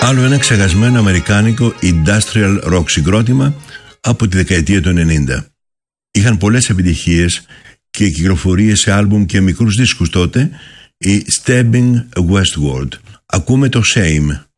Άλλο ένα ξεχασμένο αμερικάνικο industrial rock συγκρότημα από τη δεκαετία του 90. Είχαν πολλές επιτυχίες και κυκλοφορίες σε άλμπουμ και μικρούς δίσκους τότε, οι Stepping Westward. Ακούμε το Shame.